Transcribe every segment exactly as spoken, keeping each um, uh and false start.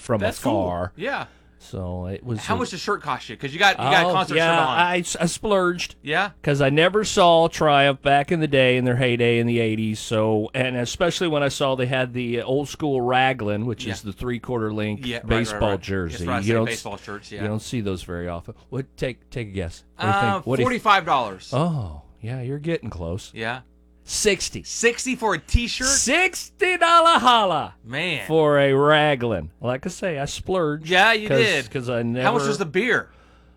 from That's afar. Cool. Yeah. So it was. How a, much does shirt cost you? Because you got you got oh, a concert yeah, shirt on. I, I splurged. Yeah. Because I never saw Triumph back in the day, in their heyday in the eighties. So, and especially when I saw they had the old school Raglan, which Yeah. is the three quarter length Yeah, right, baseball right, right. jersey. That's right, I you say don't baseball shirts. Yeah. You don't see those very often. What? Take take a guess. What do you Uh, think? What do you- forty-five dollars. Oh, yeah, you're getting close. Yeah. Sixty. Sixty for a T-shirt. Sixty dollar holla. Man. For a Raglan. Like I say, I splurged. Yeah, you cause, did. Because I never. How much was the beer?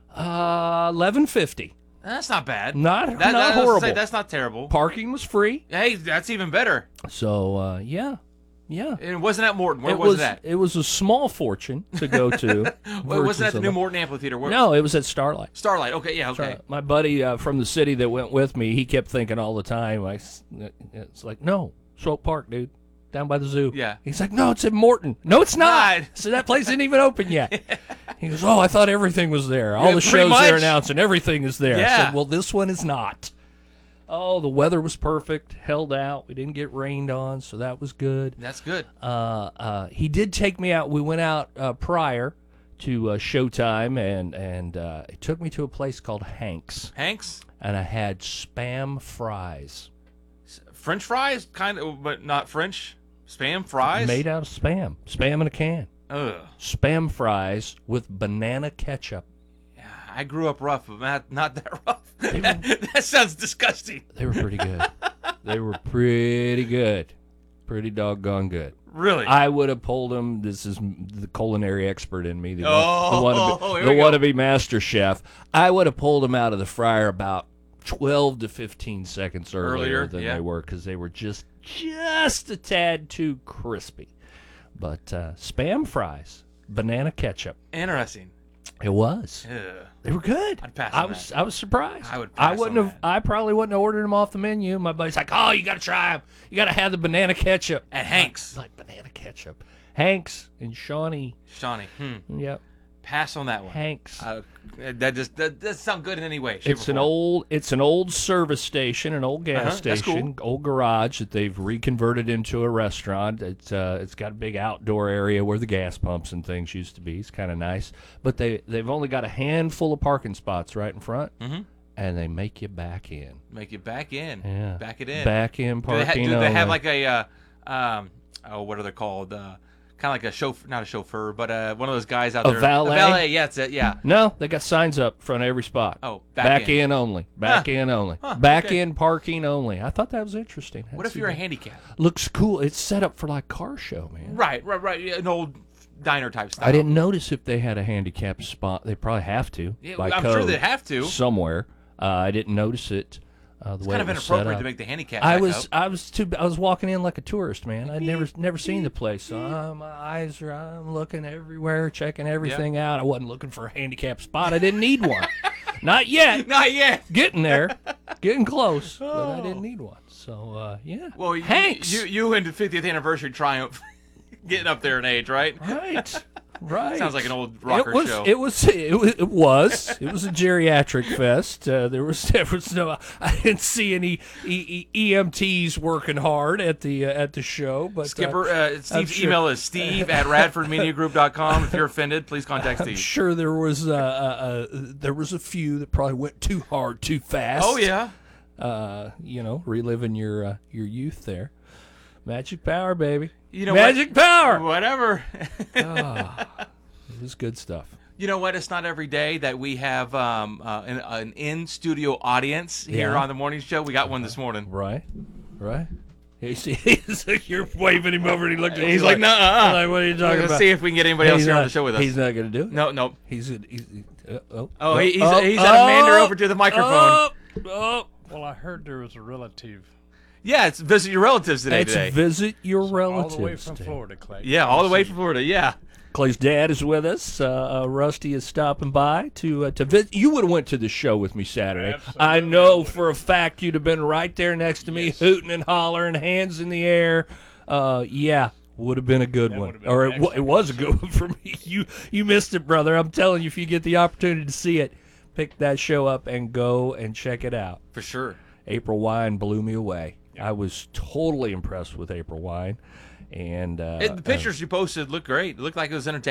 Uh, eleven fifty. That's not bad. Not that, not that, I was gonna horrible. say, that's not terrible. Parking was free. Hey, that's even better. So uh, yeah, yeah. And it wasn't at Morton. Where it was, was that? It was a small fortune to go to. Wait, wasn't versus that the a- new Morton Amphitheater? Where, No, it was at Starlight. Starlight. Okay, yeah, okay. Starlight. My buddy uh, from the city that went with me, he kept thinking all the time, like, it's like, no, Swope Park, dude, down by the zoo. Yeah. He's like, no, it's in Morton. No, it's not. Not. So that place isn't even open yet. He goes, oh, I thought everything was there. All Yeah, the pretty shows they're much. announcing, everything is there. I Yeah. said, well, this one is not. Oh, the weather was perfect, held out. We didn't get rained on, so that was good. That's good. Uh, uh, he did take me out. We went out uh, prior to uh, showtime, and and uh, he took me to a place called Hank's, Hanks? and I had Spam fries French fries? Kind of, but not French. Spam fries? made out of Spam, Spam in a can, Ugh. Spam fries with banana ketchup. Yeah, I grew up rough, but not, not that rough. that sounds disgusting. They were pretty good. They were pretty good, pretty doggone good. Really? I would have pulled them. This is the culinary expert in me, the, Oh, one, the wannabe, here the we go. wannabe master chef. I would have pulled them out of the fryer about twelve to fifteen seconds earlier, Earlier, than yeah. they were, because they were just just a tad too crispy. But uh, Spam fries, banana ketchup. Interesting. It was. Ugh. They were good. I'd pass I on was. that. I was surprised. I would I pass wouldn't on have. that. I probably wouldn't have ordered them off the menu. My buddy's like, "Oh, you got to try them. You got to have the banana ketchup." At Hank's. Like banana ketchup. Hanks and Shawnee. Shawnee. Hmm. Yep. Pass on that one. Hanks. Uh, that just that doesn't sound good in any way. shape, It's or an form. old. It's an old service station, an old gas Uh-huh, that's station, old garage that they've reconverted into a restaurant. It's uh, it's got a big outdoor area where the gas pumps and things used to be. It's kind of nice, but they they've only got a handful of parking spots right in front, Mhm. and they make you back in. Make it back in. Yeah, Back it in. Back in Do they, parking. ha- do they have only. like a, uh, um, oh, what are they called? Uh, kind of like a chauffeur, not a chauffeur, but uh, one of those guys out A there. valet? A valet, yeah, that's it, yeah. No, they got signs up front of every spot. Oh, back, in. only. Back Huh. in only. Huh, Back okay. in parking only. I thought that was interesting. What if you're a handicap? Looks cool. It's set up for like car show, man. Right, right, right. yeah, An old diner type style. I didn't notice if they had a handicap spot. They probably have to. Yeah, by I'm code sure they have to. somewhere. Uh, I didn't notice it. Uh, the It's way kind of it was set inappropriate up. to make the handicap. I back was up. I was too I was walking in like a tourist, man. I'd never never seen the place, so uh, my eyes are I'm looking everywhere, checking everything out. I wasn't looking for a handicap spot. I didn't need one, not yet. Not yet. Getting there, getting close, but I didn't need one. So uh, yeah. Well, you, Hanks, you, you and the fiftieth anniversary triumph, getting up there in age, right? right, right. Sounds like an old rocker it was, show. It was. It was. It was. It was a geriatric fest. Uh, there was. There was no. I didn't see any e- e- EMTs working hard at the uh, at the show. But Skipper, uh, uh, Steve's sure- email is steve at radford media group dot com. If you're offended, please contact I'm Steve. sure there was. Uh, uh, uh, there was a few that probably went too hard, too fast. Oh, yeah. Uh, you know, reliving your uh, your youth there. Magic power, baby. You know Magic what? power. Whatever. Ah, it was good stuff. You know what? It's not every day that we have um, uh, an, an in-studio audience here Yeah. on the morning show. We got one this morning. Right, right. He's, he's, you're waving him over, and he looked at He's you like, "Nuh-uh." Like, what are you talking Let's about? see if we can get anybody else He's here on not- the show with us. He's not going to do it. No, no. He's he's, he's uh, oh Oh, he- he's- he's at a mander over to the microphone. Oh, oh. Well, I heard there was a relative. Yeah, it's visit your relatives today. Let's today. visit your So relatives. all the way from today. Florida, Clay. Yeah, all the way from Florida. Yeah. Clay's dad is with us. Uh, uh, Rusty is stopping by to uh, to visit. You would have went to the show with me Saturday. Absolutely, I I know would've. for a fact you'd have been right there next to me, hooting and hollering, hands in the air. Uh, yeah, would have been a good That one. would have been Or an it, wa- it was a good one for me. You you missed it, brother. I'm telling you, if you get the opportunity to see it, pick that show up and go and check it out. For sure. April Wine blew me away. I was totally impressed with April Wine. And uh, It, the pictures you posted looked great. It looked like it was entertaining.